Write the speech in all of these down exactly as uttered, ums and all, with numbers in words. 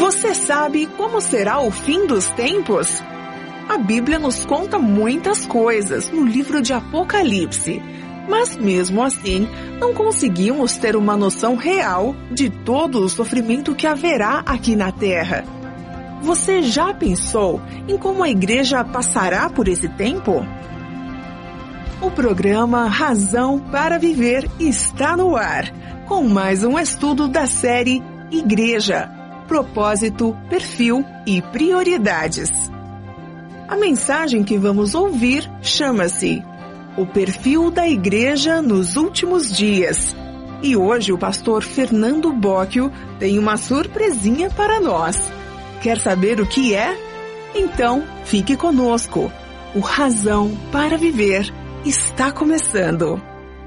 Você sabe como será o fim dos tempos? A Bíblia nos conta muitas coisas no livro de Apocalipse, mas mesmo assim, não conseguimos ter uma noção real de todo o sofrimento que haverá aqui na Terra. Você já pensou em como a igreja passará por esse tempo? O programa Razão para Viver está no ar, com mais um estudo da série Igreja, Propósito, Perfil e Prioridades. A mensagem que vamos ouvir chama-se O Perfil da Igreja nos Últimos Dias. E hoje o pastor Fernando Bocchio tem uma surpresinha para nós. Quer saber o que é? Então, fique conosco. O Razão para Viver está começando.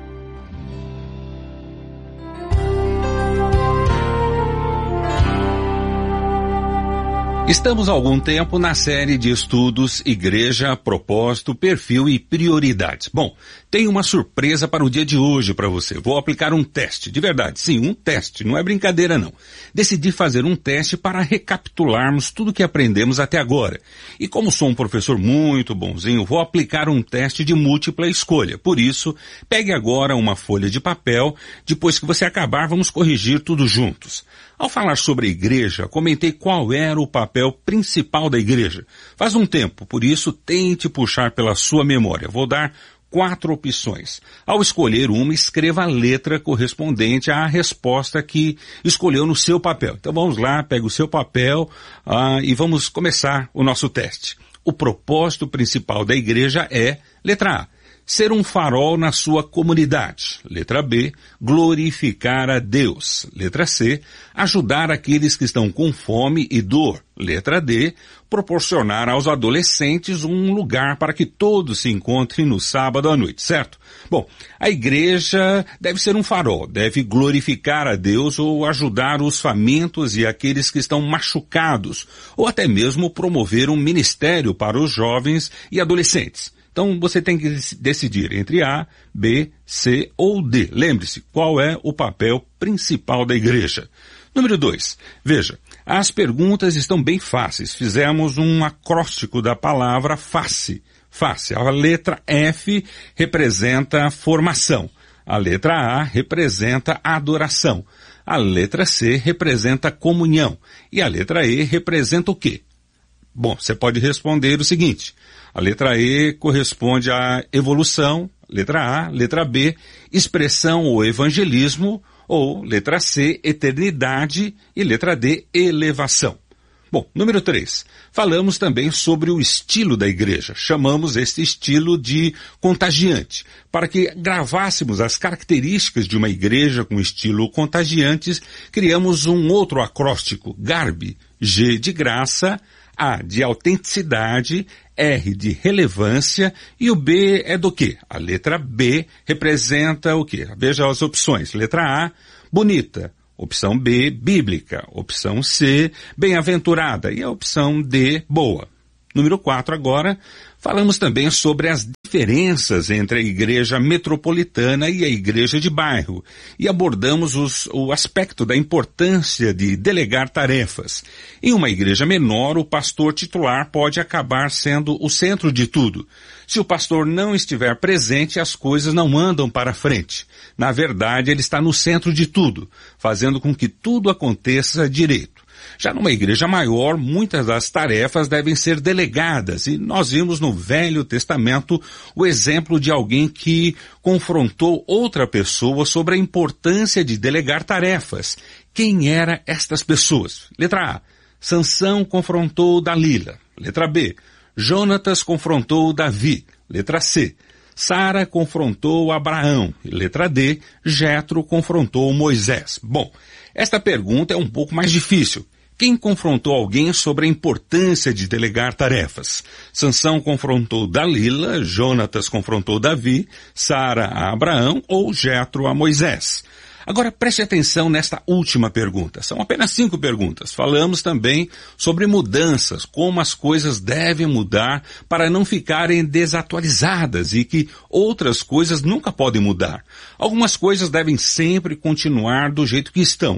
Estamos há algum tempo na série de estudos Igreja, Propósito, Perfil e Prioridades. Bom, tenho uma surpresa para o dia de hoje para você. Vou aplicar um teste, de verdade, sim, um teste, não é brincadeira não. Decidi fazer um teste para recapitularmos tudo que aprendemos até agora. E como sou um professor muito bonzinho, vou aplicar um teste de múltipla escolha. Por isso, pegue agora uma folha de papel, depois que você acabar, vamos corrigir tudo juntos. Ao falar sobre a igreja, comentei qual era o papel principal da igreja. Faz um tempo, por isso tente puxar pela sua memória. Vou dar quatro opções. Ao escolher uma, escreva a letra correspondente à resposta que escolheu no seu papel. Então vamos lá, pega o seu papel ah, e vamos começar o nosso teste. O propósito principal da igreja é, letra A, ser um farol na sua comunidade. Letra B, glorificar a Deus. Letra C, ajudar aqueles que estão com fome e dor. Letra D, proporcionar aos adolescentes um lugar para que todos se encontrem no sábado à noite, certo? Bom, a igreja deve ser um farol, deve glorificar a Deus ou ajudar os famintos e aqueles que estão machucados, ou até mesmo promover um ministério para os jovens e adolescentes. Então você tem que decidir entre A, B, C ou D. Lembre-se, qual é o papel principal da igreja? Número dois. Veja, as perguntas estão bem fáceis. Fizemos um acróstico da palavra face. Face. A letra F representa formação. A letra A representa adoração. A letra C representa comunhão. E a letra E representa o quê? Bom, você pode responder o seguinte. A letra E corresponde à evolução, letra A, letra B, expressão ou evangelismo, ou letra C, eternidade, e letra D, elevação. Bom, número três. Falamos também sobre o estilo da igreja. Chamamos este estilo de contagiante. Para que gravássemos as características de uma igreja com estilo contagiantes, criamos um outro acróstico, GARB, G de graça, A de autenticidade, R de relevância e o B é do quê? A letra B representa o quê? Veja as opções. Letra A, bonita. Opção B, bíblica. Opção C, bem-aventurada. E a opção D, boa. Número quatro agora, falamos também sobre as diferenças entre a igreja metropolitana e a igreja de bairro e abordamos os, o aspecto da importância de delegar tarefas. Em uma igreja menor, o pastor titular pode acabar sendo o centro de tudo. Se o pastor não estiver presente, as coisas não andam para frente. Na verdade, ele está no centro de tudo, fazendo com que tudo aconteça direito. Já numa igreja maior, muitas das tarefas devem ser delegadas e nós vimos no Velho Testamento o exemplo de alguém que confrontou outra pessoa sobre a importância de delegar tarefas. Quem eram estas pessoas? Letra A, Sansão confrontou Dalila. Letra B, Jonatas confrontou Davi. Letra C, Sara confrontou Abraão. Letra D, Jetro confrontou Moisés. Bom, esta pergunta é um pouco mais difícil. Quem confrontou alguém sobre a importância de delegar tarefas? Sansão confrontou Dalila, Jonatas confrontou Davi, Sara a Abraão ou Jetro a Moisés? Agora preste atenção nesta última pergunta. São apenas cinco perguntas. Falamos também sobre mudanças, como as coisas devem mudar para não ficarem desatualizadas e que outras coisas nunca podem mudar. Algumas coisas devem sempre continuar do jeito que estão.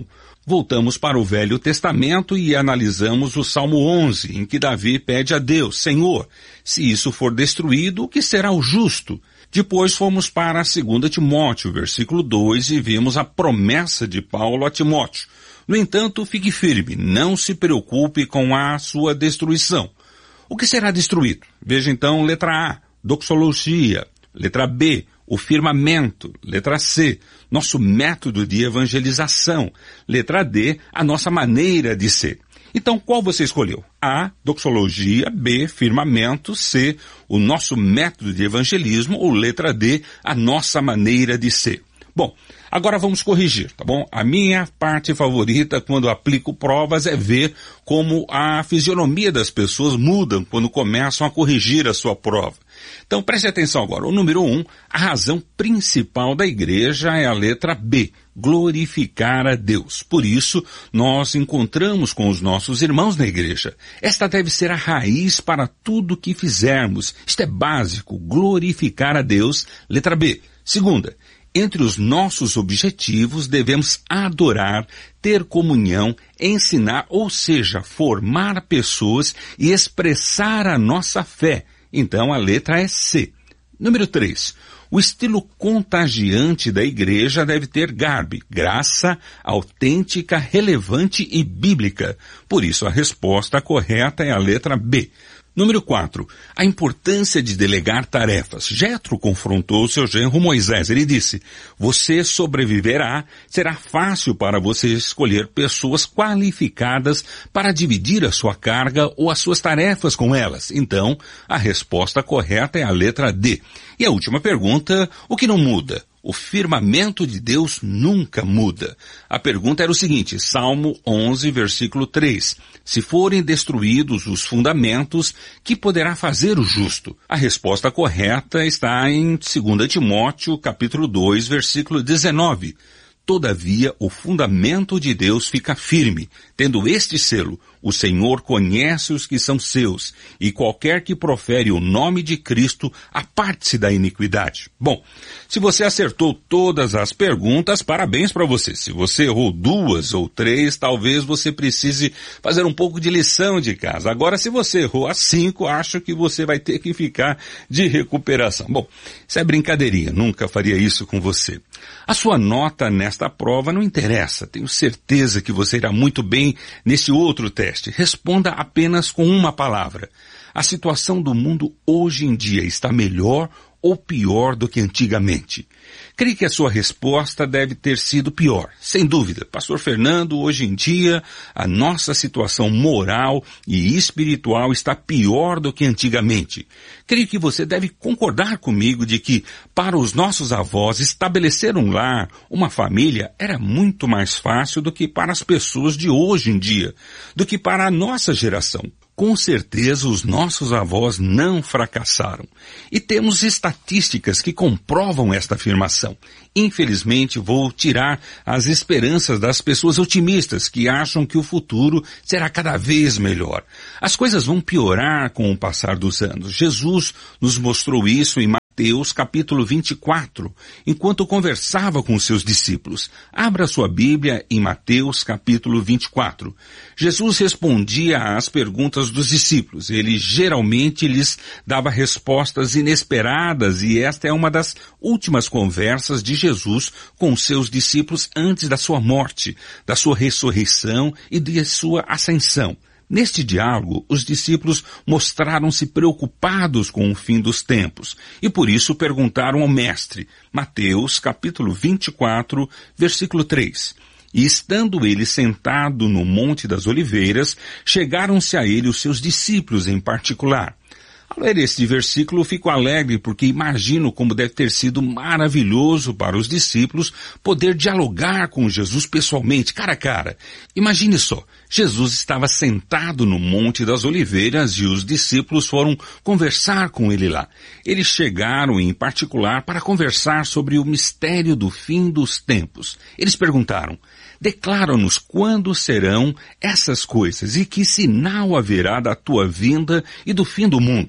Voltamos para o Velho Testamento e analisamos o Salmo onze, em que Davi pede a Deus: Senhor, se isso for destruído, o que será o justo? Depois fomos para dois Timóteo, versículo dois, e vimos a promessa de Paulo a Timóteo. No entanto, fique firme, não se preocupe com a sua destruição. O que será destruído? Veja então letra A, doxologia. Letra B, o firmamento. Letra C, nosso método de evangelização. Letra D, a nossa maneira de ser. Então, qual você escolheu? A, doxologia. B, firmamento. C, o nosso método de evangelismo. Ou letra D, a nossa maneira de ser. Bom, agora vamos corrigir, tá bom? A minha parte favorita quando aplico provas é ver como a fisionomia das pessoas mudam quando começam a corrigir a sua prova. Então preste atenção agora. O número um, a razão principal da igreja é a letra B, glorificar a Deus. Por isso, nós encontramos com os nossos irmãos na igreja. Esta deve ser a raiz para tudo que fizermos. Isto é básico, glorificar a Deus. Letra B. Segunda, entre os nossos objetivos devemos adorar, ter comunhão, ensinar, ou seja, formar pessoas e expressar a nossa fé. Então a letra é C. Número três. O estilo contagiante da igreja deve ter garbe, graça, autêntica, relevante e bíblica. Por isso a resposta correta é a letra B. Número quatro. A importância de delegar tarefas. Jetro confrontou seu genro Moisés. Ele disse: você sobreviverá, será fácil para você escolher pessoas qualificadas para dividir a sua carga ou as suas tarefas com elas. Então, a resposta correta é a letra D. E a última pergunta, o que não muda? O firmamento de Deus nunca muda. A pergunta era o seguinte, Salmo onze, versículo três. Se forem destruídos os fundamentos, que poderá fazer o justo? A resposta correta está em dois Timóteo, capítulo dois, versículo dezenove. Todavia, o fundamento de Deus fica firme, tendo este selo: o Senhor conhece os que são seus, e qualquer que profere o nome de Cristo, aparte-se da iniquidade. Bom, se você acertou todas as perguntas, parabéns para você. Se você errou duas ou três, talvez você precise fazer um pouco de lição de casa. Agora, se você errou as cinco, acho que você vai ter que ficar de recuperação. Bom, isso é brincadeirinha, nunca faria isso com você. A sua nota nesta prova não interessa, tenho certeza que você irá muito bem nesse outro teste. Responda apenas com uma palavra. A situação do mundo hoje em dia está melhor ou pior do que antigamente? Creio que a sua resposta deve ter sido pior. Sem dúvida, Pastor Fernando, hoje em dia, a nossa situação moral e espiritual está pior do que antigamente. Creio que você deve concordar comigo de que, para os nossos avós, estabelecer um lar, uma família, era muito mais fácil do que para as pessoas de hoje em dia, do que para a nossa geração. Com certeza os nossos avós não fracassaram. E temos estatísticas que comprovam esta afirmação. Infelizmente, vou tirar as esperanças das pessoas otimistas que acham que o futuro será cada vez melhor. As coisas vão piorar com o passar dos anos. Jesus nos mostrou isso em Mateus capítulo vinte e quatro, enquanto conversava com seus discípulos. Abra sua Bíblia em Mateus capítulo vinte e quatro. Jesus respondia às perguntas dos discípulos. Ele geralmente lhes dava respostas inesperadas e esta é uma das últimas conversas de Jesus com seus discípulos antes da sua morte, da sua ressurreição e de sua ascensão. Neste diálogo, os discípulos mostraram-se preocupados com o fim dos tempos e por isso perguntaram ao mestre, Mateus capítulo vinte e quatro, versículo três. E estando ele sentado no Monte das Oliveiras, chegaram-se a ele os seus discípulos em particular. Ao ler este versículo, fico alegre porque imagino como deve ter sido maravilhoso para os discípulos poder dialogar com Jesus pessoalmente, cara a cara. Imagine só, Jesus estava sentado no Monte das Oliveiras e os discípulos foram conversar com ele lá. Eles chegaram em particular para conversar sobre o mistério do fim dos tempos. Eles perguntaram, declara-nos quando serão essas coisas e que sinal haverá da tua vinda e do fim do mundo.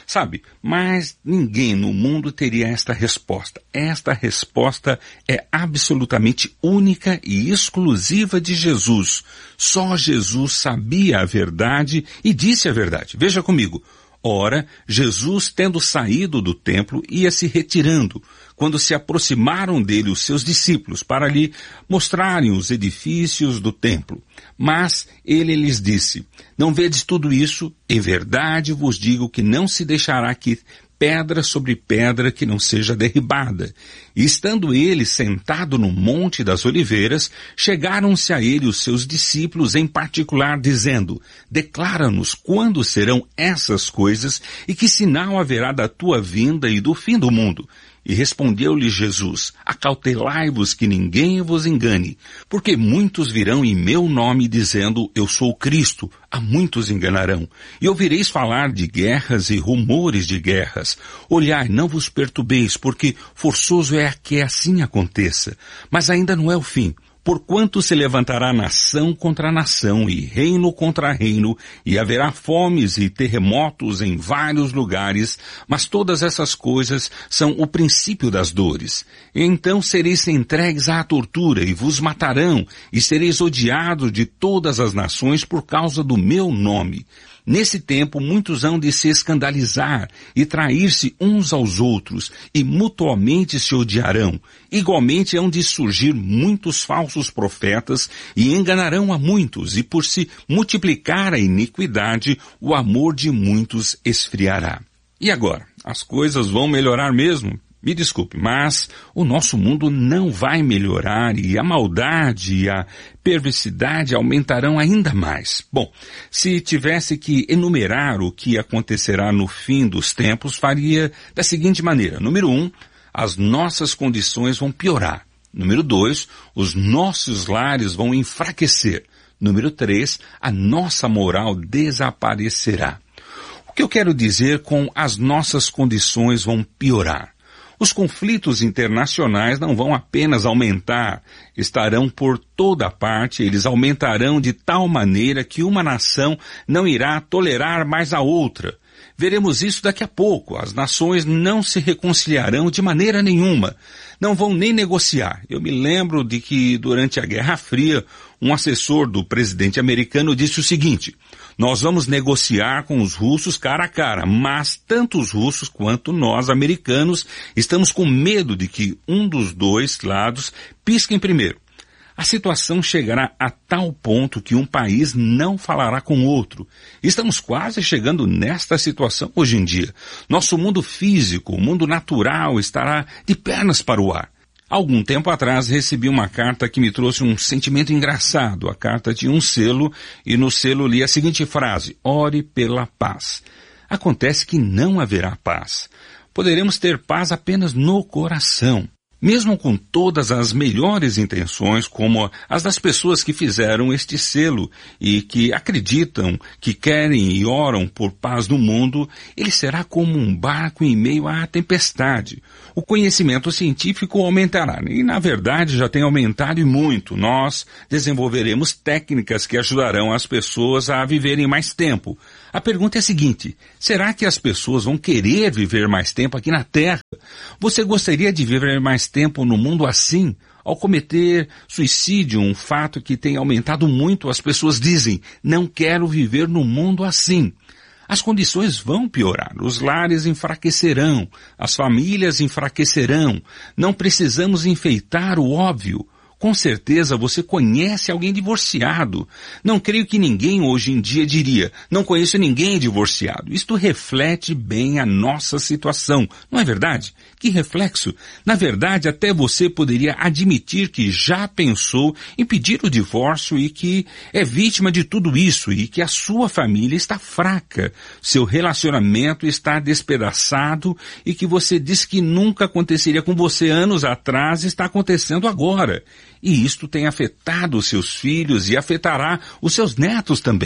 Sabe, mas ninguém no mundo teria esta resposta. Esta resposta é absolutamente única e exclusiva de Jesus. Só Jesus sabia a verdade e disse a verdade. Veja comigo. Ora, Jesus, tendo saído do templo, ia se retirando, quando se aproximaram dele os seus discípulos, para lhe mostrarem os edifícios do templo. Mas ele lhes disse, não vedes tudo isso? Em verdade vos digo que não se deixará aqui pedra sobre pedra que não seja derribada. E estando ele sentado no Monte das Oliveiras, chegaram-se a ele os seus discípulos em particular, dizendo, declara-nos quando serão essas coisas e que sinal haverá da tua vinda e do fim do mundo. E respondeu-lhe Jesus, acautelai-vos que ninguém vos engane, porque muitos virão em meu nome dizendo, eu sou o Cristo, a muitos enganarão. E ouvireis falar de guerras e rumores de guerras. Olhai, não vos perturbeis, porque forçoso é que assim aconteça. Mas ainda não é o fim. Porquanto se levantará nação contra nação e reino contra reino, e haverá fomes e terremotos em vários lugares, mas todas essas coisas são o princípio das dores. E então sereis entregues à tortura, e vos matarão, e sereis odiados de todas as nações por causa do meu nome. Nesse tempo muitos hão de se escandalizar e trair-se uns aos outros e mutuamente se odiarão. Igualmente hão de surgir muitos falsos profetas e enganarão a muitos, e por se multiplicar a iniquidade, o amor de muitos esfriará. E agora? As coisas vão melhorar mesmo? Me desculpe, mas o nosso mundo não vai melhorar e a maldade e a perversidade aumentarão ainda mais. Bom, se tivesse que enumerar o que acontecerá no fim dos tempos, faria da seguinte maneira. Número um, as nossas condições vão piorar. Número dois, os nossos lares vão enfraquecer. Número três, a nossa moral desaparecerá. O que eu quero dizer com as nossas condições vão piorar? Os conflitos internacionais não vão apenas aumentar, estarão por toda parte, eles aumentarão de tal maneira que uma nação não irá tolerar mais a outra. Veremos isso daqui a pouco. As nações não se reconciliarão de maneira nenhuma. Não vão nem negociar. Eu me lembro de que durante a Guerra Fria, um assessor do presidente americano disse o seguinte, nós vamos negociar com os russos cara a cara, mas tanto os russos quanto nós, americanos, estamos com medo de que um dos dois lados pisquem primeiro. A situação chegará a tal ponto que um país não falará com o outro. Estamos quase chegando nesta situação hoje em dia. Nosso mundo físico, o mundo natural, estará de pernas para o ar. Algum tempo atrás recebi uma carta que me trouxe um sentimento engraçado. A carta tinha um selo e no selo li a seguinte frase, ore pela paz. Acontece que não haverá paz. Poderemos ter paz apenas no coração. Mesmo com todas as melhores intenções, como as das pessoas que fizeram este selo e que acreditam, que querem e oram por paz no mundo, ele será como um barco em meio à tempestade. O conhecimento científico aumentará, e na verdade já tem aumentado e muito. Nós desenvolveremos técnicas que ajudarão as pessoas a viverem mais tempo. A pergunta é a seguinte, será que as pessoas vão querer viver mais tempo aqui na Terra? Você gostaria de viver mais tempo no mundo assim? Ao cometer suicídio, um fato que tem aumentado muito, as pessoas dizem, não quero viver no mundo assim. As condições vão piorar, os lares enfraquecerão, as famílias enfraquecerão, não precisamos enfeitar o óbvio. Com certeza você conhece alguém divorciado. Não creio que ninguém hoje em dia diria, não conheço ninguém divorciado. Isto reflete bem a nossa situação, não é verdade? Que reflexo! Na verdade, até você poderia admitir que já pensou em pedir o divórcio e que é vítima de tudo isso e que a sua família está fraca, seu relacionamento está despedaçado e que você disse que nunca aconteceria com você anos atrás e está acontecendo agora. E isto tem afetado os seus filhos e afetará os seus netos também.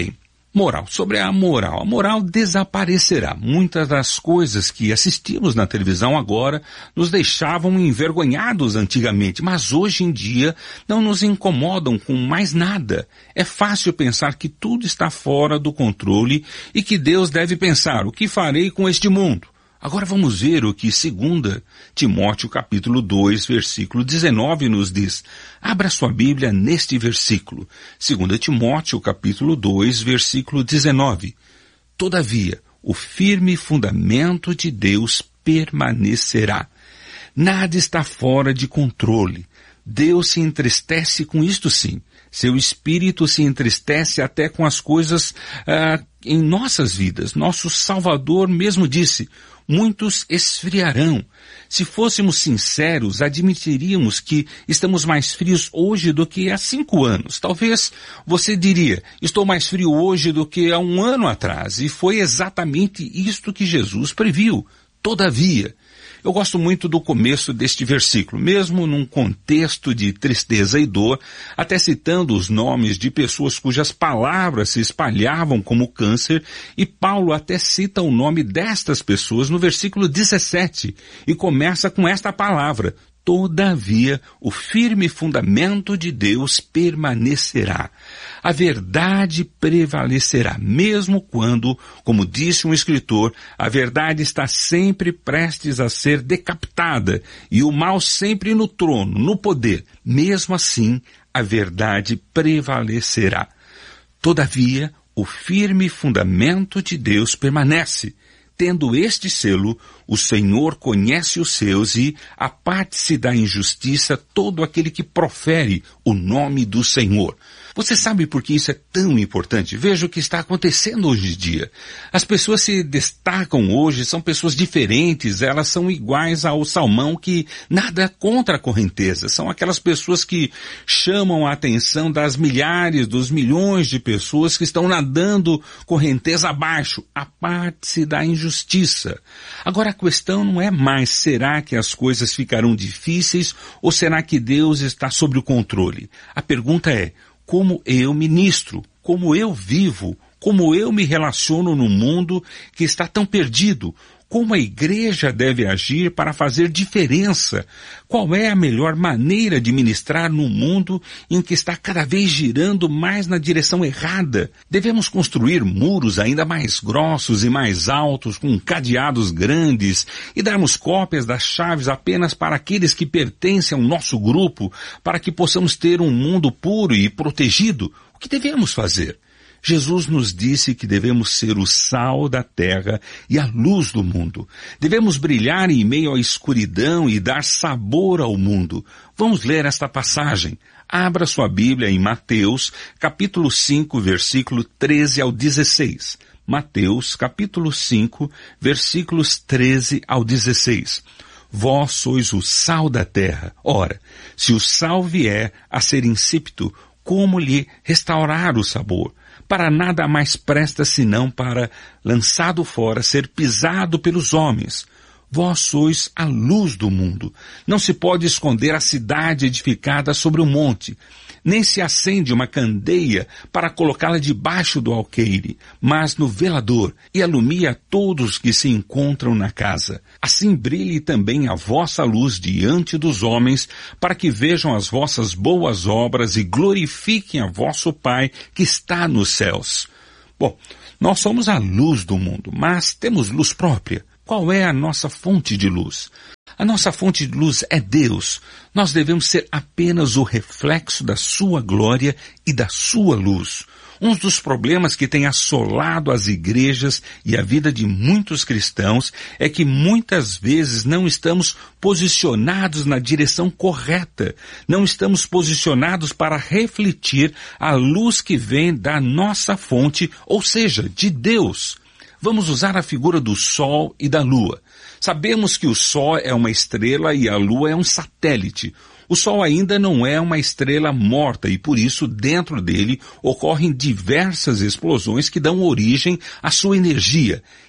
Moral. Sobre a moral. A moral desaparecerá. Muitas das coisas que assistimos na televisão agora nos deixavam envergonhados antigamente, mas hoje em dia não nos incomodam com mais nada. É fácil pensar que tudo está fora do controle e que Deus deve pensar: o que farei com este mundo? Agora vamos ver o que dois Timóteo capítulo dois, versículo dezenove nos diz. Abra sua Bíblia neste versículo. dois Timóteo capítulo dois, versículo dezenove. Todavia, o firme fundamento de Deus permanecerá. Nada está fora de controle. Deus se entristece com isto sim. Seu espírito se entristece até com as coisas ah, em nossas vidas. Nosso Salvador mesmo disse: muitos esfriarão. Se fôssemos sinceros, admitiríamos que estamos mais frios hoje do que há cinco anos. Talvez você diria: estou mais frio hoje do que há um ano atrás. E foi exatamente isto que Jesus previu. Todavia, eu gosto muito do começo deste versículo, mesmo num contexto de tristeza e dor, até citando os nomes de pessoas cujas palavras se espalhavam como câncer, e Paulo até cita o nome destas pessoas no versículo dezessete, e começa com esta palavra: todavia, o firme fundamento de Deus permanecerá. A verdade prevalecerá, mesmo quando, como disse um escritor, a verdade está sempre prestes a ser decapitada e o mal sempre no trono, no poder. Mesmo assim, a verdade prevalecerá. Todavia, o firme fundamento de Deus permanece. Tendo este selo, o Senhor conhece os seus e aparte-se da injustiça todo aquele que profere o nome do Senhor. Você sabe por que isso é tão importante? Veja o que está acontecendo hoje em dia. As pessoas se destacam hoje, são pessoas diferentes, elas são iguais ao salmão que nada contra a correnteza. São aquelas pessoas que chamam a atenção das milhares, dos milhões de pessoas que estão nadando correnteza abaixo. Aparte-se da injustiça. Agora a questão não é mais: será que as coisas ficarão difíceis ou será que Deus está sob o controle? A pergunta é: como eu ministro, como eu vivo, como eu me relaciono no mundo que está tão perdido, como a igreja deve agir para fazer diferença, qual é a melhor maneira de ministrar num mundo em que está cada vez girando mais na direção errada. Devemos construir muros ainda mais grossos e mais altos, com cadeados grandes, e darmos cópias das chaves apenas para aqueles que pertencem ao nosso grupo, para que possamos ter um mundo puro e protegido. O que devemos fazer? Jesus nos disse que devemos ser o sal da terra e a luz do mundo. Devemos brilhar em meio à escuridão e dar sabor ao mundo. Vamos ler esta passagem. Abra sua Bíblia em Mateus, capítulo cinco, versículo treze ao dezesseis. Mateus, capítulo cinco, versículos treze ao dezesseis. Vós sois o sal da terra. Ora, se o sal vier a ser insípido, como lhe restaurar o sabor? Para nada mais presta senão para, lançado fora, ser pisado pelos homens. Vós sois a luz do mundo. Não se pode esconder a cidade edificada sobre o monte, nem se acende uma candeia para colocá-la debaixo do alqueire, mas no velador, e alumia todos que se encontram na casa. Assim brilhe também a vossa luz diante dos homens, para que vejam as vossas boas obras e glorifiquem a vosso Pai que está nos céus. Bom, nós somos a luz do mundo, mas temos luz própria. Qual é a nossa fonte de luz? A nossa fonte de luz é Deus. Nós devemos ser apenas o reflexo da sua glória e da sua luz. Um dos problemas que tem assolado as igrejas e a vida de muitos cristãos é que muitas vezes não estamos posicionados na direção correta. Não estamos posicionados para refletir a luz que vem da nossa fonte, ou seja, de Deus. Vamos usar a figura do Sol e da Lua. Sabemos que o Sol é uma estrela e a Lua é um satélite. O Sol ainda não é uma estrela morta e, por isso, dentro dele ocorrem diversas explosões que dão origem à sua energia.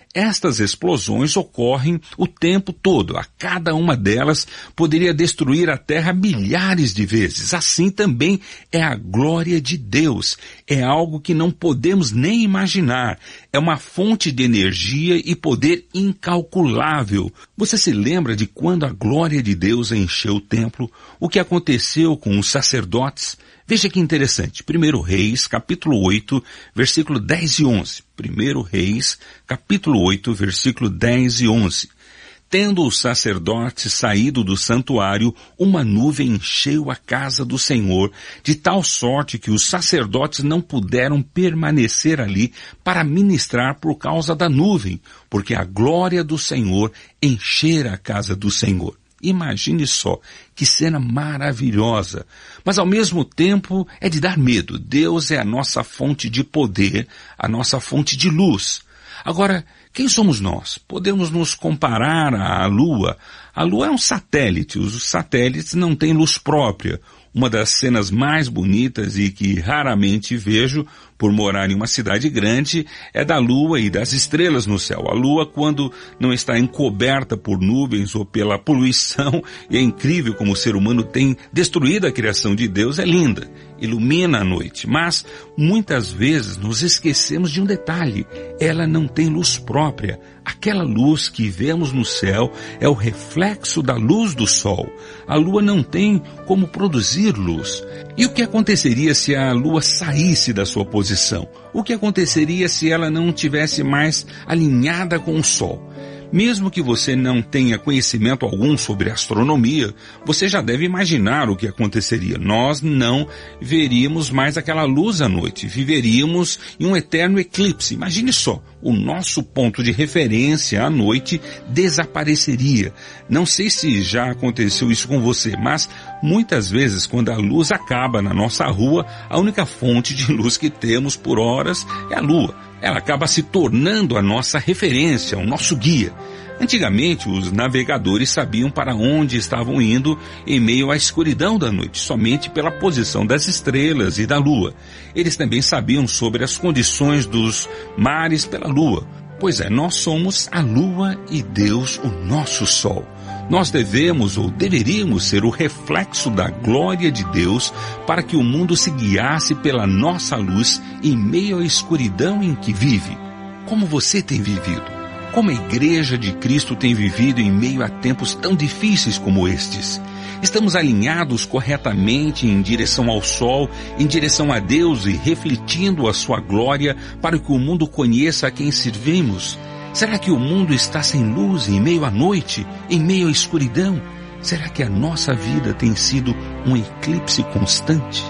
Estas explosões ocorrem o tempo todo. A cada uma delas poderia destruir a Terra milhares de vezes. Assim também é a glória de Deus. É algo que não podemos nem imaginar. É uma fonte de energia e poder incalculável. Você se lembra de quando a glória de Deus encheu o templo? O que aconteceu com os sacerdotes? Veja que interessante. primeiro Reis, capítulo oito, versículo dez e onze. primeiro Reis, capítulo oito, versículo dez e onze. Tendo os sacerdotes saído do santuário, uma nuvem encheu a casa do Senhor, de tal sorte que os sacerdotes não puderam permanecer ali para ministrar por causa da nuvem, porque a glória do Senhor enchera a casa do Senhor. Imagine só, que cena maravilhosa, mas ao mesmo tempo é de dar medo. Deus é a nossa fonte de poder, a nossa fonte de luz. Agora, quem somos nós? Podemos nos comparar à Lua. A Lua é um satélite, os satélites não têm luz própria. Uma das cenas mais bonitas e que raramente vejo por morar em uma cidade grande é da lua e das estrelas no céu. A lua, quando não está encoberta por nuvens ou pela poluição, e é incrível como o ser humano tem destruído a criação de Deus, é linda, ilumina a noite. Mas muitas vezes nos esquecemos de um detalhe: ela não tem luz própria. Aquela luz que vemos no céu é o reflexo da luz do sol. A lua não tem como produzir luz. E o que aconteceria se a lua saísse da sua posição? O que aconteceria se ela não tivesse mais alinhada com o sol? Mesmo que você não tenha conhecimento algum sobre astronomia, você já deve imaginar o que aconteceria. Nós não veríamos mais aquela luz à noite, viveríamos em um eterno eclipse. Imagine só, o nosso ponto de referência à noite desapareceria. Não sei se já aconteceu isso com você, mas muitas vezes quando a luz acaba na nossa rua, a única fonte de luz que temos por horas é a lua. Ela acaba se tornando a nossa referência, o nosso guia. Antigamente, os navegadores sabiam para onde estavam indo em meio à escuridão da noite, somente pela posição das estrelas e da lua. Eles também sabiam sobre as condições dos mares pela lua. Pois é, nós somos a lua e Deus o nosso sol. Nós devemos ou deveríamos ser o reflexo da glória de Deus para que o mundo se guiasse pela nossa luz em meio à escuridão em que vive. Como você tem vivido? Como a Igreja de Cristo tem vivido em meio a tempos tão difíceis como estes? Estamos alinhados corretamente em direção ao sol, em direção a Deus e refletindo a sua glória para que o mundo conheça a quem servimos? Será que o mundo está sem luz em meio à noite, em meio à escuridão? Será que a nossa vida tem sido um eclipse constante?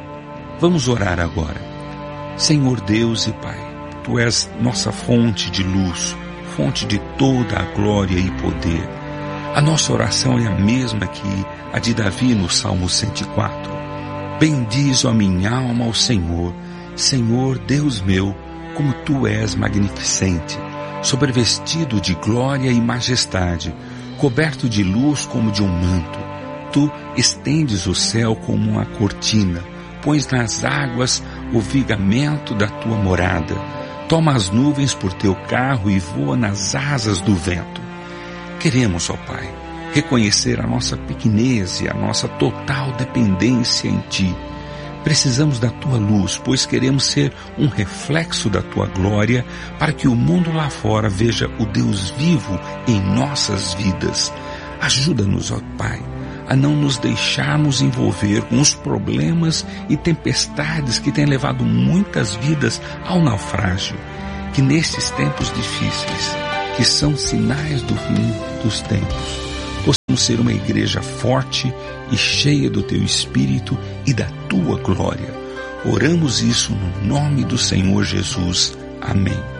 Vamos orar agora. Senhor Deus e Pai, Tu és nossa fonte de luz, fonte de toda a glória e poder. A nossa oração é a mesma que a de Davi no Salmo cento e quatro. Bendizo a minha alma ao Senhor. Senhor Deus meu, como Tu és magnificente, sobrevestido de glória e majestade, coberto de luz como de um manto. Tu estendes o céu como uma cortina, pões nas águas o vigamento da Tua morada, toma as nuvens por Teu carro e voa nas asas do vento. Queremos, ó Pai, reconhecer a nossa pequenez e a nossa total dependência em Ti. Precisamos da Tua luz, pois queremos ser um reflexo da Tua glória para que o mundo lá fora veja o Deus vivo em nossas vidas. Ajuda-nos, ó Pai, a não nos deixarmos envolver com os problemas e tempestades que têm levado muitas vidas ao naufrágio. Que nestes tempos difíceis, que são sinais do fim dos tempos, possamos ser uma igreja forte e cheia do Teu Espírito e da Tua glória. Oramos isso no nome do Senhor Jesus. Amém.